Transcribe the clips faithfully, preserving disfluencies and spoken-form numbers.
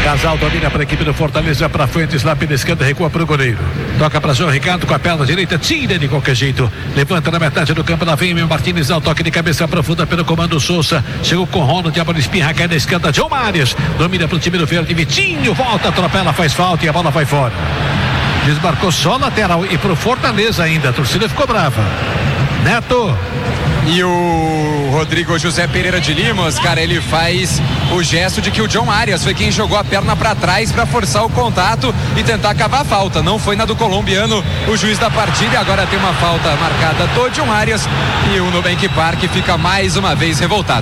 Casal domina para a equipe do Fortaleza, para Fuentes lá pela esquerda, recua para o goleiro. Toca para João Ricardo com a perna direita, tira de qualquer jeito. Levanta na metade do campo, lá vem o Martins, ao toque de cabeça profunda pelo comando Souza. Chegou com o Ronald, a bola espirra, cai na esquerda, John Marias. Domina para o time do Verde, Vitinho volta, atropela, faz falta e a bola vai fora. Desmarcou só lateral e pro Fortaleza ainda, a torcida ficou brava. Neto. E o Rodrigo José Pereira de Limas, cara, ele faz o gesto de que o John Arias foi quem jogou a perna para trás para forçar o contato e tentar cavar a falta. Não foi na do colombiano, o juiz da partida, e agora tem uma falta marcada do John Arias e o Nubank Park fica mais uma vez revoltado.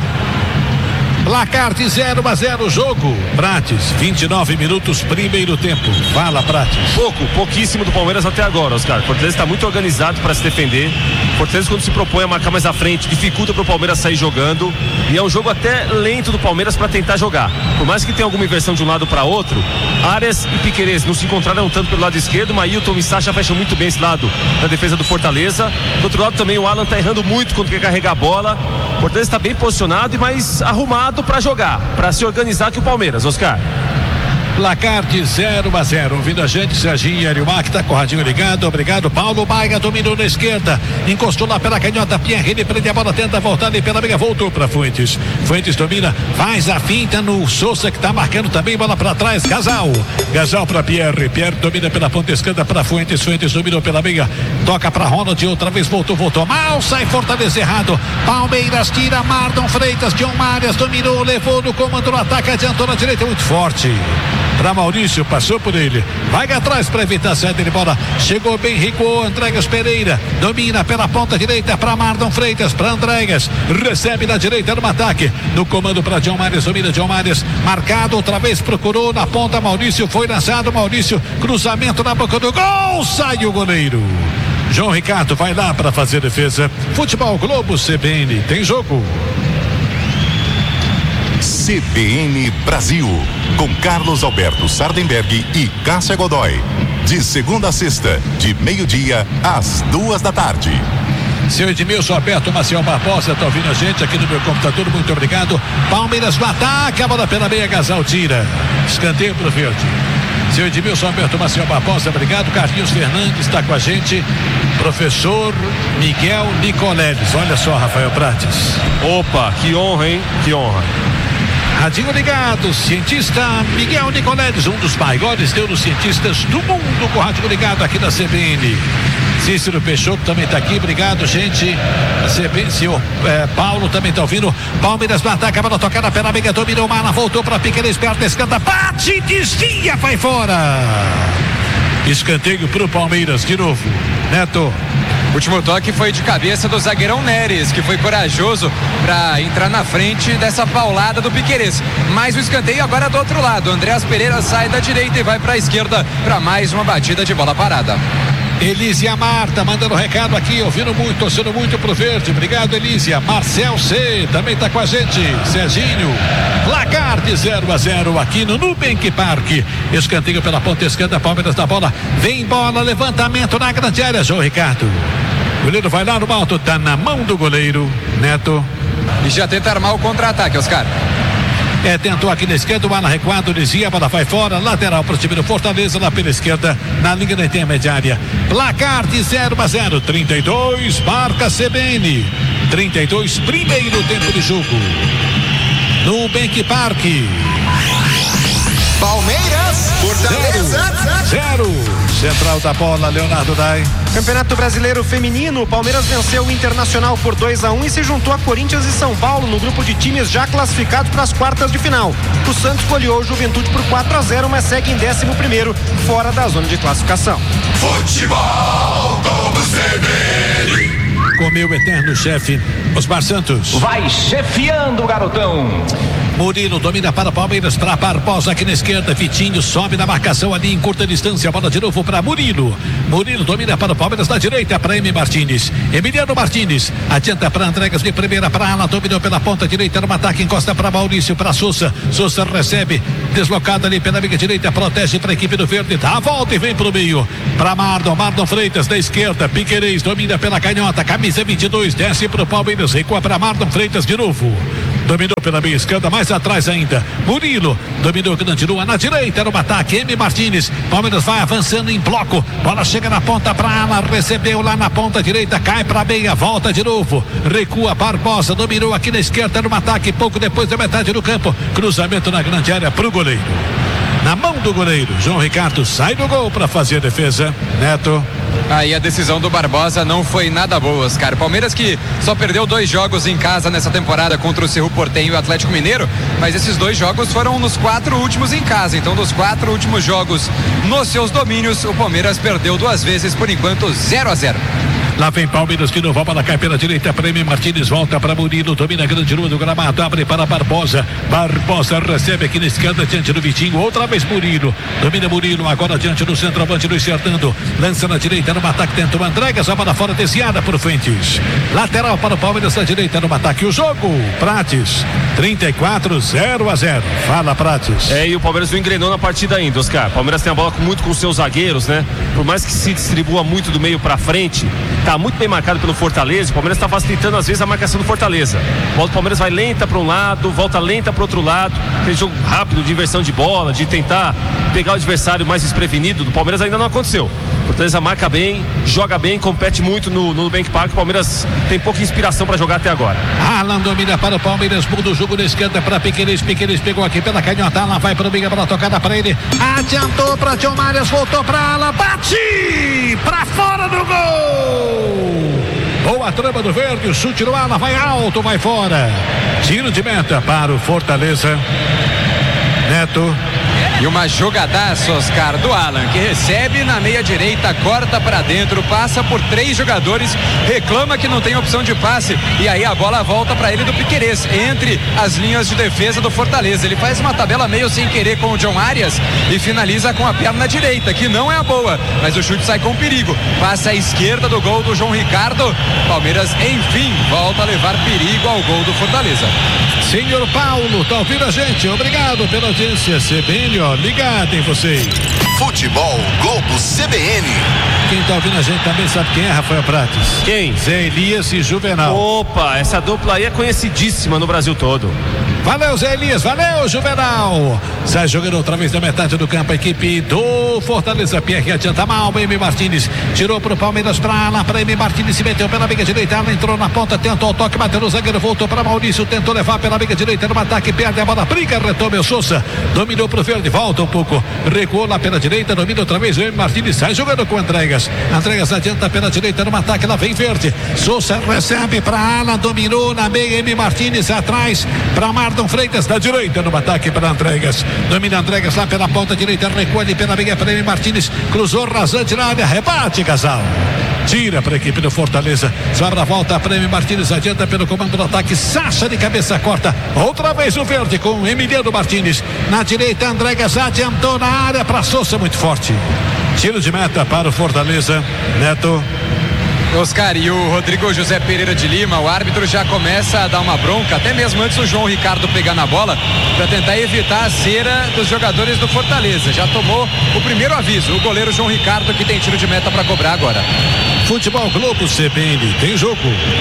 Placar de zero a zero, jogo. Prates, vinte e nove minutos, primeiro tempo. Fala, Prates. Pouco, pouquíssimo do Palmeiras até agora, Oscar. O Fortaleza está muito organizado para se defender. O Fortaleza, quando se propõe a marcar mais à frente, dificulta para o Palmeiras sair jogando. E é um jogo até lento do Palmeiras para tentar jogar. Por mais que tenha alguma inversão de um lado para outro, Arias e Piquerez não se encontraram tanto pelo lado esquerdo. Mailton e Sacha fecham muito bem esse lado da defesa do Fortaleza. Do outro lado também o Alan está errando muito quando quer carregar a bola. O Fortaleza está bem posicionado e mais arrumado para jogar, para se organizar que o Palmeiras, Oscar. Placar de zero a zero. Ouvindo a gente, Serginho e Ariumac, tá com o radinho ligado. Obrigado, Paulo Baiga dominou na esquerda. Encostou lá pela canhota. Pierre, ele prende a bola, tenta voltar ali pela meia. Voltou para Fuentes. Fuentes domina, faz a finta no Souza, que tá marcando também. Bola para trás. Gasal. Gasal para Pierre. Pierre domina pela ponta esquerda para Fuentes. Fuentes dominou pela meia. Toca para Ronald. Outra vez voltou, voltou. Mal sai Fortaleza errado. Palmeiras tira. Mardon Freitas. John Marias dominou, levou no comando do ataque. Adiantou na direita. Muito forte. Para Maurício, passou por ele, vai atrás para evitar a saída de bola, chegou bem, recuou Andrégas Pereira, domina pela ponta direita para Mardon Freitas, para Andrégas, recebe na direita no ataque, no comando para John Marias, domina John Marias, marcado outra vez, procurou na ponta, Maurício foi lançado, Maurício, cruzamento na boca do gol, sai o goleiro. João Ricardo vai lá para fazer defesa. Futebol Globo C B N, tem jogo. C B N Brasil, com Carlos Alberto Sardenberg e Cássia Godoy. De segunda a sexta, de meio-dia às duas da tarde. Seu Edmilson Alberto Maciel Barbosa está ouvindo a gente aqui no meu computador, muito obrigado. Palmeiras no ataque, a bola pela meia, Gasal tira. Escanteio pro Verde. Seu Edmilson Alberto Maciel Barbosa, obrigado. Carlinhos Fernandes está com a gente. Professor Miguel Nicoleles. Olha só, Rafael Prates. Opa, que honra, hein? Que honra. Radinho ligado, cientista Miguel Nicoleles, um dos maiores neurocientistas do mundo, com o radinho ligado aqui da C B N. Cícero Peixoto também está aqui, obrigado, gente. A C B N, senhor é, Paulo também está ouvindo. Palmeiras no ataque, a bola tocada pela meia, dominou o Mala, voltou para Piquerez, perto da esquerda, bate, desvia, vai fora. Escanteio para o Palmeiras, de novo. Neto. O último toque foi de cabeça do zagueirão Neres, que foi corajoso para entrar na frente dessa paulada do Piquerez. Mas o escanteio agora é do outro lado. Andréas Pereira sai da direita e vai para a esquerda para mais uma batida de bola parada. Elísia Marta mandando recado aqui, ouvindo muito, torcendo muito pro Verde. Obrigado, Elísia. Marcel C também está com a gente. Serginho. Placar de zero a zero aqui no Nubank Park. Escanteio pela ponta esquerda, Palmeiras da bola. Vem bola, levantamento na grande área, João Ricardo. O goleiro vai lá no alto, tá na mão do goleiro. Neto. E já tenta armar o contra-ataque, Oscar. É, tentou aqui na esquerda, o Alan recuado, desvia, a bola vai fora, lateral para o time do Fortaleza, lá pela esquerda, na linha da intermediária. Placar de zero a zero, trinta e dois, marca C B N. trinta e dois, primeiro tempo de jogo. No Nubank Park. Palmeiras, Fortaleza, zero. zero. Central da bola, Leonardo Dai. Campeonato Brasileiro Feminino, o Palmeiras venceu o Internacional por dois a um e se juntou a Corinthians e São Paulo no grupo de times já classificados para as quartas de final. O Santos goleou o Juventude por quatro a zero, mas segue em décimo primeiro, fora da zona de classificação. Futebol Globo C B N. Com meu eterno chefe, Osmar Santos. Vai chefiando o garotão. Murilo domina para Palmeiras, para Barbosa aqui na esquerda, Vitinho sobe na marcação ali em curta distância, a bola de novo para Murilo. Murilo domina para o Palmeiras na direita, para M. Martins. Emiliano Martins adianta para Andrégas de primeira para Ala, dominou pela ponta direita no ataque, encosta para Maurício, para Souza. Souza recebe, deslocado ali pela amiga direita, protege para a equipe do Verde, dá a volta e vem para o meio. Para Mardon, Mardon Freitas da esquerda, Piquerez domina pela canhota, camisa vinte e dois, desce para o Palmeiras, recua para Mardon Freitas de novo. dominou pela meia esquerda, mais atrás ainda. Murilo dominou, continua na direita, no ataque. M. Martins, Palmeiras vai avançando em bloco. Bola chega na ponta pra ala, recebeu lá na ponta direita, cai pra meia, volta de novo. Recua Barbosa, dominou aqui na esquerda no ataque, pouco depois da metade do campo. Cruzamento na grande área pro goleiro. Na mão do goleiro, João Ricardo sai do gol para fazer a defesa. Neto. Aí a decisão do Barbosa não foi nada boa, Oscar. Palmeiras que só perdeu dois jogos em casa nessa temporada contra o Cerro Porteño e o Atlético Mineiro, mas esses dois jogos foram nos quatro últimos em casa. Então, dos quatro últimos jogos nos seus domínios, o Palmeiras perdeu duas vezes, por enquanto zero a zero. Lá vem Palmeiras de novo, a bola cai pela direita, Prêmio Martins volta para Murilo, domina a grande rua do gramado, abre para Barbosa, Barbosa recebe aqui na esquerda, diante do Vitinho, outra vez Murilo, domina Murilo, agora diante do centroavante, Luiz Fernando, lança na direita, no ataque, tenta o Andrégas, a bola fora, desviada por Fuentes, lateral para o Palmeiras na direita, no ataque, o jogo, Prates, trinta e quatro, zero a zero, fala Prates. É, e o Palmeiras não engrenou na partida ainda, Oscar. O Palmeiras tem a bola muito com seus zagueiros, né? Por mais que se distribua muito do meio para frente, tá muito bem marcado pelo Fortaleza. O Palmeiras está facilitando às vezes a marcação do Fortaleza. A bola do Palmeiras vai lenta para um lado, volta lenta para outro lado. Aquele jogo rápido de inversão de bola, de tentar pegar o adversário mais desprevenido. Do Palmeiras ainda não aconteceu. O Fortaleza marca bem, joga bem, compete muito no, no Nubank Park. O Palmeiras tem pouca inspiração para jogar até agora. Alan domina para o Palmeiras, muda o jogo da esquerda para Piqueires. Piqueires pegou aqui pela canhota, Alan vai para o Biga, para tocada para ele. Adiantou para John Marias, voltou para Alan, bate para fora do gol. Boa trama do Verde, o chute no ala, vai alto, vai fora. Tiro de meta para o Fortaleza. Neto. E uma jogadaça, Oscar, do Alan, que recebe na meia direita, corta para dentro, passa por três jogadores, reclama que não tem opção de passe, e aí a bola volta para ele do Piqueires, entre as linhas de defesa do Fortaleza. Ele faz uma tabela meio sem querer com o John Arias e finaliza com a perna direita, que não é a boa, mas o chute sai com perigo. Passa à esquerda do gol do João Ricardo. Palmeiras, enfim, volta a levar perigo ao gol do Fortaleza. Senhor Paulo, tá ouvindo a gente? Obrigado pela audiência. C B N, ó, ligado em vocês. Futebol Globo C B N. Quem tá ouvindo a gente também sabe quem é, Rafael Prates. Quem? Zé Elias e Juvenal. Opa, essa dupla aí é conhecidíssima no Brasil todo. Valeu, Zé Elias, valeu, Juvenal. Sai jogando outra vez na metade do campo a equipe do Fortaleza. Pierre adianta mal, M. Martins tirou pro Palmeiras pra lá, pra M. Martins se meteu pela meia direita, ela entrou na ponta, tentou o toque, bateu no zagueiro, voltou para Maurício, tentou levar pela meia direita no ataque, perde a bola, briga, retoma o Souza, dominou pro Verde, volta um pouco, recuou lá pela direita, domina outra vez, o M. Martins sai jogando com o Andrégas, Andrégas adianta pela direita no ataque, lá vem Verde, Souza recebe pra ala, dominou na meia, M. Martins atrás, pra Mardon Freitas na direita no ataque para Andrégas, domina Andrégas lá pela ponta direita, recua ali pela meia para M. Martins, cruzou rasante na área, rebate, Casal. Tira para a equipe do Fortaleza, sobra a volta para M. Martins, adianta pelo comando do ataque, Sacha de cabeça corta, outra vez o Verde com Emiliano Martins, na direita Andrégas adiantou na área para Souza, muito forte, tiro de meta para o Fortaleza. Neto. Oscar, e o Rodrigo José Pereira de Lima, o árbitro já começa a dar uma bronca, até mesmo antes do João Ricardo pegar na bola, para tentar evitar a cera dos jogadores do Fortaleza. Já tomou o primeiro aviso, o goleiro João Ricardo, que tem tiro de meta para cobrar agora. Futebol Globo C B N, tem jogo.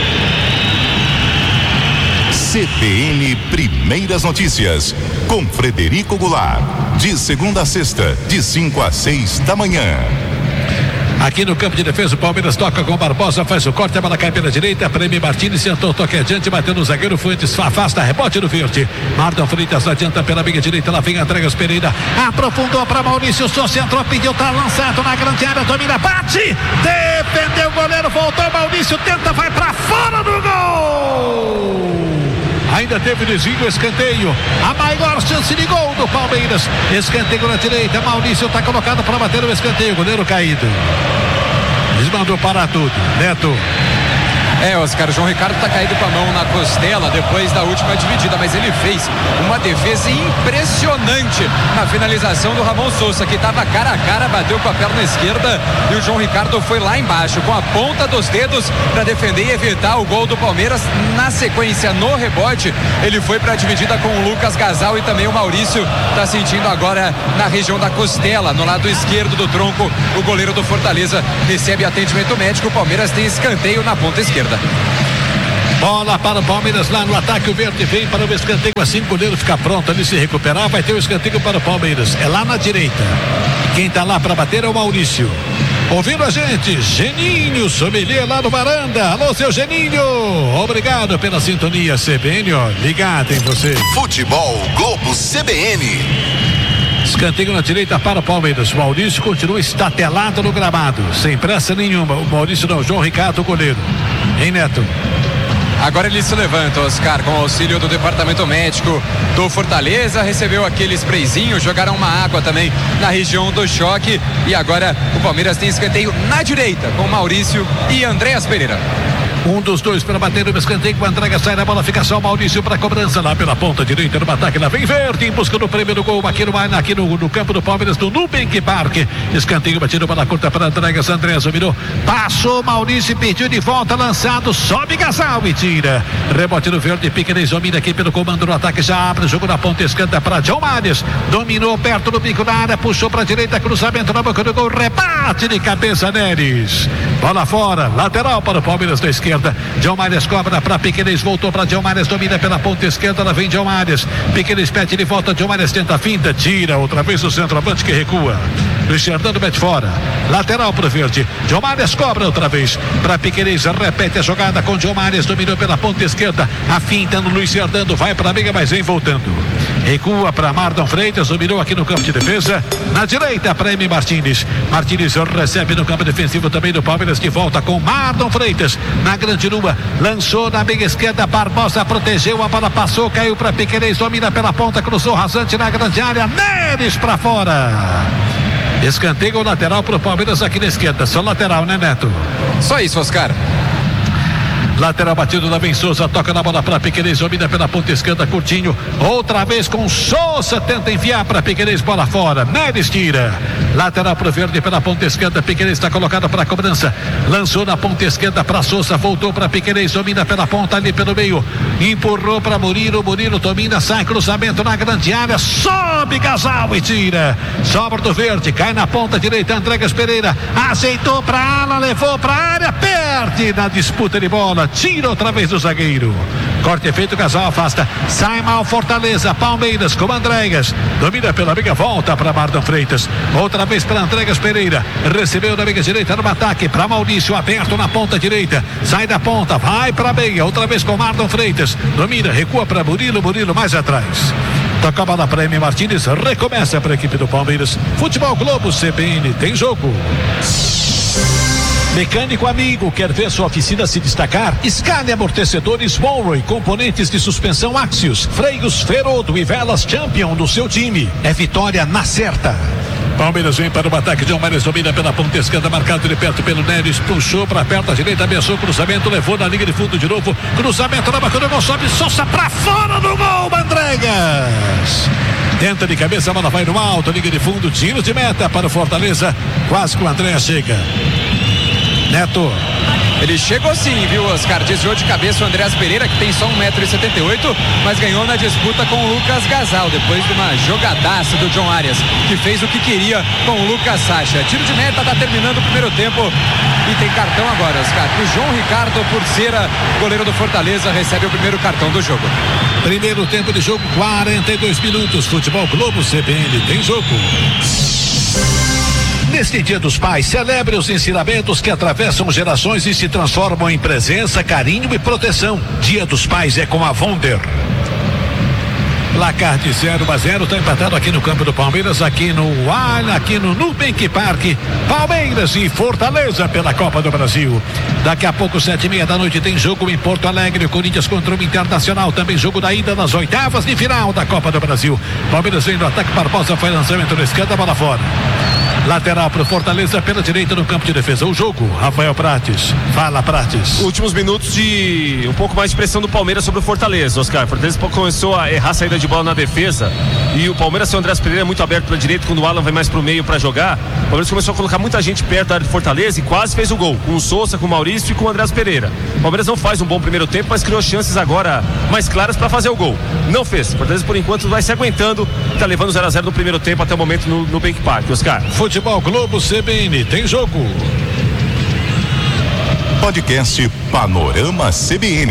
C B N Primeiras Notícias, com Frederico Goulart, de segunda a sexta, de cinco a seis da manhã. Aqui no campo de defesa, o Palmeiras toca com Barbosa, faz o corte, a bola cai pela direita, Prêmio Martins sentou o toque adiante, bateu no zagueiro, Fuentes afasta, rebote do Verde, Mardon Freitas adianta pela meia direita, lá vem Andrégas Pereira, aprofundou para Maurício, Souza entrou, pediu, tá lançado na grande área, domina, bate, defendeu o goleiro, voltou, Maurício tenta, vai para fora do gol. Ainda teve desvio, escanteio, a maior chance de gol do Palmeiras, escanteio na direita, Maurício está colocado para bater o escanteio, goleiro caído, desmandou parar tudo. Neto. É, Oscar, João Ricardo tá caído com a mão na costela depois da última dividida, mas ele fez uma defesa impressionante na finalização do Ramon Souza, que tava cara a cara, bateu com a perna esquerda e o João Ricardo foi lá embaixo com a ponta dos dedos para defender e evitar o gol do Palmeiras. Na sequência, no rebote, ele foi para a dividida com o Lucas Gasal e também o Maurício tá sentindo agora na região da costela, no lado esquerdo do tronco. O goleiro do Fortaleza recebe atendimento médico. O Palmeiras tem escanteio na ponta esquerda. Bola para o Palmeiras lá no ataque. O Verde vem para o escanteio. Assim o goleiro fica pronto ali se recuperar. Vai ter o escanteio para o Palmeiras. É lá na direita. Quem tá lá para bater é o Maurício. Ouvindo a gente, Geninho, sommelier lá no Varanda. Alô, seu Geninho. Obrigado pela sintonia, C B N, ó, ligado em você. Futebol Globo C B N. Escanteio na direita para o Palmeiras. O Maurício continua estatelado no gramado, sem pressa nenhuma. O Maurício não, João Ricardo, o goleiro. Hein, Neto? Agora ele se levanta, Oscar, com o auxílio do departamento médico do Fortaleza, recebeu aquele sprayzinho, jogaram uma água também na região do choque e agora o Palmeiras tem escanteio na direita com Maurício e Andréas Pereira. Um dos dois para bater no escanteio, com a entrega sai da bola, fica só o Maurício para cobrança lá pela ponta direita no ataque, lá vem Verde em busca do primeiro gol aqui no, aqui no, no campo do Palmeiras, do Nubank Park. Escanteio batido para a curta para a entrega, Andréas dominou, passou Maurício e pediu de volta, lançado, sobe Gasal e tira. Rebote do Verde, Piquerez domina aqui pelo comando do ataque, já abre o jogo na ponta esquerda para John Mares, dominou perto do bico da área, puxou para a direita, cruzamento na boca do gol, rebate de cabeça Neres. Bola fora, lateral para o Palmeiras da esquerda. John Mares cobra para Piquerez, voltou para John Mares, domina pela ponta esquerda, lá vem John Mares, Piquerez pede de volta, John Mares tenta a finta, tira outra vez o centroavante que recua. Luiz Fernando mete fora, lateral para o Verde, John Mares cobra outra vez para Piquerez, repete a jogada com John Mares, dominou pela ponta esquerda, a finta no Luiz Fernando, vai para a briga, mas vem voltando, recua para Marlon Freitas, dominou aqui no campo de defesa, na direita para M. Martins, Martins recebe no campo defensivo também do Palmeiras, de volta com Marlon Freitas, na grande lua, lançou na meia esquerda, Barbosa protegeu, a bola passou, caiu para Piquerez, domina pela ponta, cruzou rasante na grande área, Neres para fora. Escanteio lateral para o Palmeiras aqui na esquerda, só lateral, né, Neto? Só isso, Oscar. Lateral batido da Vem Souza, toca na bola para Piquerez, domina pela ponta esquerda, Coutinho, outra vez com Souza, tenta enviar para Piquerez, bola fora, Neres tira, lateral para o Verde pela ponta esquerda, Piquerez está colocado para a cobrança, lançou na ponta esquerda para Souza, voltou para Piquerez, domina pela ponta ali pelo meio, empurrou para Murilo, Murilo domina, sai cruzamento na grande área, sobe Gasal e tira, sobra do Verde, cai na ponta direita, Andréas Pereira, aceitou para a ala, levou para a área, perde na disputa de bola, tira outra vez o zagueiro, corte feito, Gasal afasta, sai mal Fortaleza, Palmeiras com Andréas, domina pela briga, volta para Marlon Freitas, outra vez para Andréas Pereira, recebeu na briga direita no ataque, para Maurício, aberto na ponta direita, sai da ponta, vai para a meia, outra vez com Marlon Freitas, domina, recua para Murilo, Murilo mais atrás, toca a bola para M. Martins, recomeça para a equipe do Palmeiras. Futebol Globo C B N, tem jogo. Mecânico amigo, quer ver sua oficina se destacar? Escale amortecedores Monroe, componentes de suspensão Axios, freios Ferodo e velas Champion do seu time. É vitória na certa. Palmeiras vem para o ataque, John Mares domina pela ponta esquerda, marcado de perto pelo Neres, puxou para perto da direita, ameaçou cruzamento, levou na linha de fundo de novo, cruzamento na boca do gol, sobe Souza para fora do gol, Andréas. Tenta de cabeça, a bola vai no alto, linha de fundo, tiro de meta para o Fortaleza, quase que o Andréas chega. Neto. Ele chegou sim, viu, Oscar? Desviou de cabeça o Andréas Pereira, que tem só um metro e setenta e oito, mas ganhou na disputa com o Lucas Gasal, depois de uma jogadaça do John Arias, que fez o que queria com o Lucas Sacha. Tiro de meta, tá terminando o primeiro tempo e tem cartão agora, Oscar. O João Ricardo Porcera, goleiro do Fortaleza, recebe o primeiro cartão do jogo. Primeiro tempo de jogo, quarenta e dois minutos. Futebol Globo C B N, tem jogo. Neste Dia dos Pais, celebre os ensinamentos que atravessam gerações e se transformam em presença, carinho e proteção. Dia dos Pais é com a Vonder. Placar de zero a zero, está empatado aqui no campo do Palmeiras, aqui no Alha, aqui no Nubank Park. Palmeiras e Fortaleza pela Copa do Brasil. Daqui a pouco, sete e meia da noite, tem jogo em Porto Alegre, Corinthians contra o Internacional, também jogo da ida nas oitavas de final da Copa do Brasil. Palmeiras vem no ataque, Barbosa foi lançamento na esquerda, bola fora. Lateral para o Fortaleza, pela direita no campo de defesa. O jogo, Rafael Prates. Fala, Prates. Últimos minutos de um pouco mais de pressão do Palmeiras sobre o Fortaleza, Oscar. O Fortaleza começou a errar a saída de bola na defesa e o Palmeiras, sem o Andréas Pereira, muito aberto pela direita, quando o Alan vai mais pro meio para jogar. O Palmeiras começou a colocar muita gente perto da área de Fortaleza e quase fez o gol, com o Souza, com o Maurício e com o Andréas Pereira. O Palmeiras não faz um bom primeiro tempo, mas criou chances agora mais claras para fazer o gol. Não fez. O Fortaleza, por enquanto, vai se aguentando, tá levando zero a zero no primeiro tempo até o momento no, no Bank Park, Oscar. Futebol Globo C B N, tem jogo. Podcast Panorama C B N.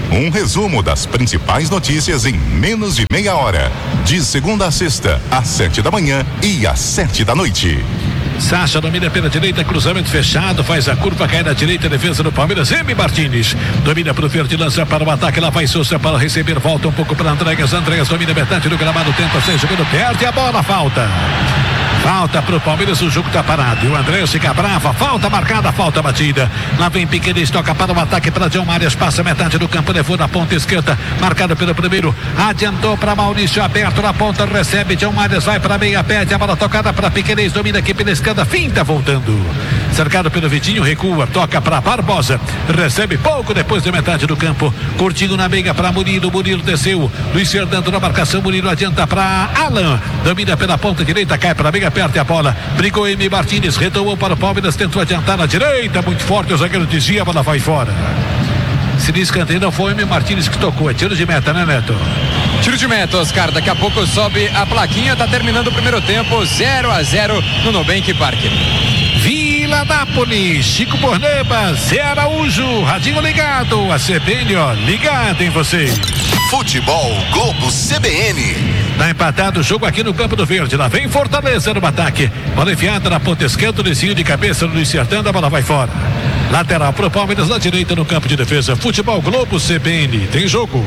Um resumo das principais notícias em menos de meia hora. De segunda a sexta, às sete da manhã e às sete da noite. Sacha domina pela direita, cruzamento fechado, faz a curva, cai na direita, defesa do Palmeiras, M. Martins, domina pro verde, lança para o ataque, lá vai Souza para receber, volta um pouco para Andregas, Andregas domina metade do gramado, tenta ser jogando, perde a bola, falta. Falta pro Palmeiras, o jogo tá parado. E o André fica brava, falta marcada, falta batida. Lá vem Piqueires, toca para o ataque para John Marias, passa metade do campo, levou na ponta esquerda, marcado pelo primeiro. Adiantou para Maurício, aberto na ponta, recebe John Marias, vai para meia, perde a bola tocada para Piqueires, domina aqui pela esquerda, finta voltando. Cercado pelo Vitinho, recua, toca para Barbosa, recebe pouco depois da metade do campo. Curtinho na meia para Murilo, Murilo desceu. Luiz Fernando na marcação, Murilo adianta para Alan, domina pela ponta direita, cai para a meia, perde a bola, brigou M. Martins, retomou para o Palmeiras, tentou adiantar na direita, muito forte, o zagueiro dizia, a bola vai fora. Se diz que não foi o M. Martins que tocou, é tiro de meta, né, Neto? Tiro de meta, Oscar, daqui a pouco sobe a plaquinha, tá terminando o primeiro tempo, zero a zero no Nubank Park. Vila Nápoles, Chico Borneba, Zé Araújo, radinho ligado, a C B N, ó, ligado em você. Futebol Globo C B N. Tá empatado o jogo aqui no Campo do Verde. Lá vem Fortaleza no ataque. Bola enfiada na ponta esquerda, desvio de cabeça no Luiz Fernando, a bola vai fora. Lateral pro Palmeiras, na direita no campo de defesa. Futebol Globo C B N. Tem jogo.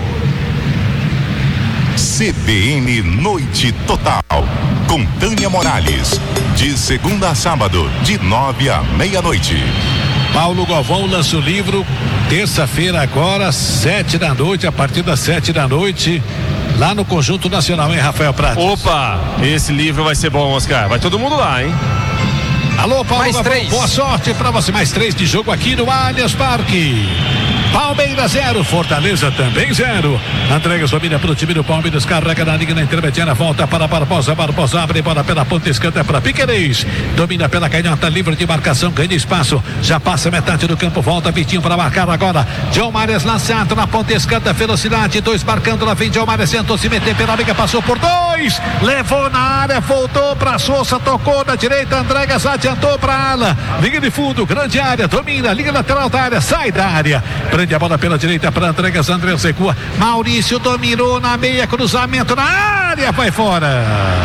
C B N Noite Total. Com Tânia Morales. De segunda a sábado, de nove à meia-noite. Paulo Galvão lança o livro. Terça-feira agora, sete da noite, a partir das sete da noite. Lá no Conjunto Nacional, hein, Rafael Prates? Opa, esse livro vai ser bom, Oscar. Vai todo mundo lá, hein? Alô, Paulo, mais três. Boa sorte pra você. Mais três de jogo aqui no Allianz Parque. Palmeiras zero, Fortaleza também zero. Andregas domina pro time do Palmeiras, carrega na linha na intermediária, volta para Barbosa, Barbosa abre bola pela ponta esquerda para Piqueires, domina pela canhota, livre de marcação, ganha espaço, já passa metade do campo, volta Vitinho para marcar agora, John Marias lançado na ponta esquerda, velocidade, dois marcando, lá vem John Marias, tentou se meter pela liga, passou por dois, levou na área, voltou para Souza, tocou na direita, Andregas adiantou para ala, linha de fundo, grande área, domina, linha lateral da área, sai da área, prende a bola pela direita para Andregas, André recua, Maurício dominou na meia, cruzamento na área, vai fora.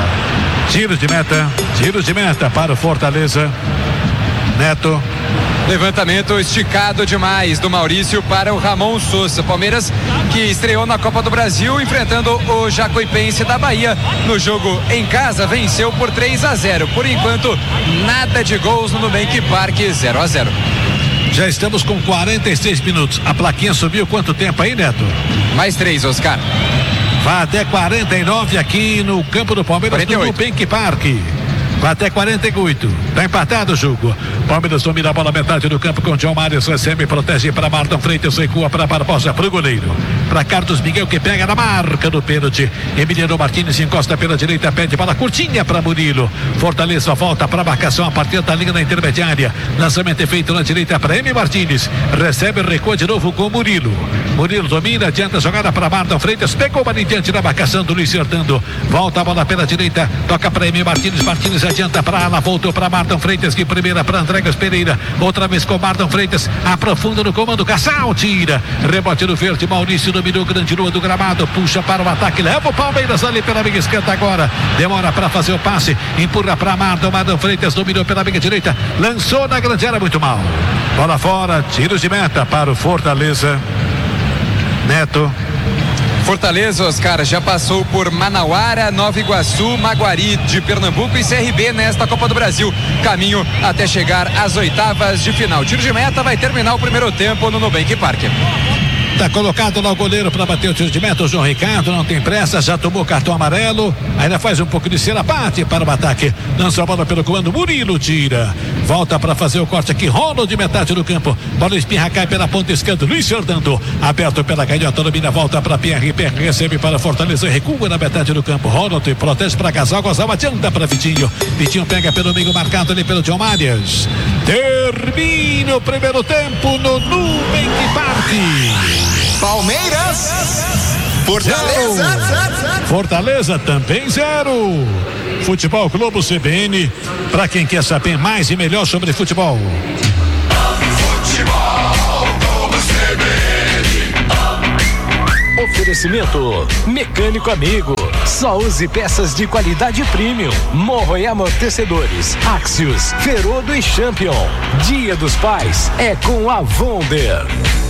Tiro de meta, tiro de meta para o Fortaleza. Neto. Levantamento esticado demais do Maurício para o Ramon Souza. Palmeiras que estreou na Copa do Brasil enfrentando o Jacuipense da Bahia. No jogo em casa venceu por três a zero. Por enquanto, nada de gols no Nubank Park, zero a zero. Já estamos com quarenta e seis minutos. A plaquinha subiu quanto tempo aí, Neto? Mais três, Oscar. Vai até quarenta e nove aqui no campo do Palmeiras, quarenta e oito. no Nubank Park. Vai até quarenta e oito. Tá empatado o jogo. Palmeiras domina a bola metade do campo com John Marias, recebe, protege para Marlon Freitas, recua para Barbosa, pro goleiro. Para Carlos Miguel que pega na marca do pênalti. Emiliano Martins encosta pela direita, pede bola curtinha para Murilo. Fortaleza volta para a marcação a partir da linha da intermediária. Lançamento é feito na direita para M. Martins. Recebe, recua de novo com Murilo. Murilo domina, adianta a jogada para Marlon Freitas, pegou uma diante na marcação do Luiz Fernando. Volta a bola pela direita, toca para M. Martins, Martins adianta para Ala, voltou para Marlon Freitas, que primeira para Andregas Pereira, outra vez com Marlon Freitas, aprofunda no comando, Cassal tira, rebote no verde, Maurício dominou grande lua do gramado, puxa para o ataque, leva o Palmeiras ali pela amiga esquerda agora, demora para fazer o passe, empurra para Marlon, Marlon Freitas dominou pela amiga direita, lançou na grande área, muito mal, bola fora, tiros de meta para o Fortaleza. Neto. Fortaleza, Oscar, já passou por Manauara, Nova Iguaçu, Maguari de Pernambuco e C R B nesta Copa do Brasil. Caminho até chegar às oitavas de final. Tiro de meta vai terminar o primeiro tempo no Nubank Park. Tá colocado lá o goleiro para bater o tiro de meta, o João Ricardo, não tem pressa, já tomou cartão amarelo, ainda faz um pouco de cera, bate para o ataque, lança a bola pelo comando, Murilo tira, volta para fazer o corte aqui, Ronald de metade do campo, bola espirra, cai pela ponta esquerda, Luiz Fernando, aberto pela canhota, domina, volta para Pierre, Pierre recebe para Fortaleza, recua na metade do campo, Ronald protege para Gasal, Gasal adianta para Vitinho, Vitinho pega pelo meio, marcado ali pelo John Marias. Termina o primeiro tempo no Nubank Park. Palmeiras, Fortaleza, Fortaleza também zero. Futebol Globo C B N, para quem quer saber mais e melhor sobre futebol. Futebol Globo C B N. Oferecimento Mecânico Amigo. Só use peças de qualidade premium. Morro e amortecedores. Axios, Ferodo e Champion. Dia dos Pais é com a Wonder.